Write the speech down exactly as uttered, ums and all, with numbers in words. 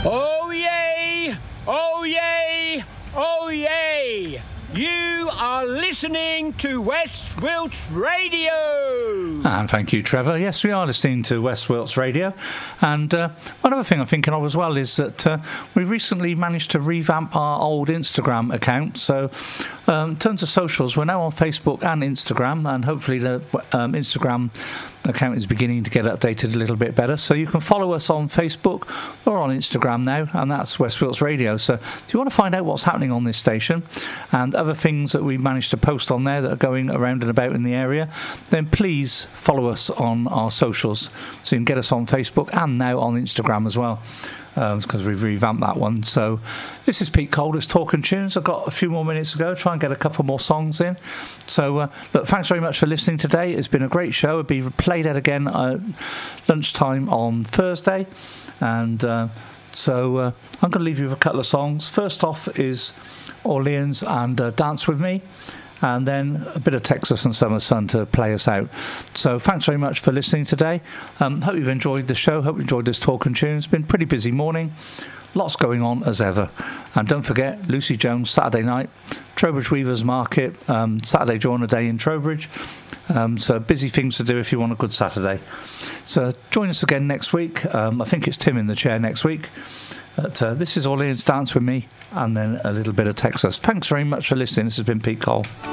Oh yay! Oh yay! Oh yay! You are listening to West Wilts Radio. And thank you, Trevor. Yes, we are listening to West Wilts Radio. And uh, one other thing I'm thinking of as well is that uh, we recently managed to revamp our old Instagram account. So um, in terms of socials, we're now on Facebook and Instagram, and hopefully the um, Instagram account is beginning to get updated a little bit better. So you can follow us on Facebook or on Instagram now, and that's West Wilts Radio. So if you want to find out what's happening on this station and other things that we managed to post on there that are going around and about in the area, then please follow us on our socials. So you can get us on Facebook and now on Instagram as well, because um, we've revamped that one. So this is Pete Cole, it's Talking Tunes. I've got a few more minutes to go, try and get a couple more songs in. So uh, look, thanks very much for listening today. It's been a great show. It'll be played out again at lunchtime on Thursday. And uh, so uh, I'm going to leave you with a couple of songs. First off is Orleans and uh, Dance With Me, and then a bit of Texas and Summer Sun to play us out. So thanks very much for listening today. Um, hope you've enjoyed the show. Hope you enjoyed this Talking Tunes. It's been a pretty busy morning. Lots going on as ever. And don't forget, Lucy Jones, Saturday night, Trowbridge Weavers Market, um, Saturday during the day in Trowbridge. Um, so busy things to do if you want a good Saturday. So join us again next week. Um, I think it's Tim in the chair next week. But, uh, this is Orleans Dance With Me, and then a little bit of Texas. Thanks very much for listening. This has been Pete Cole.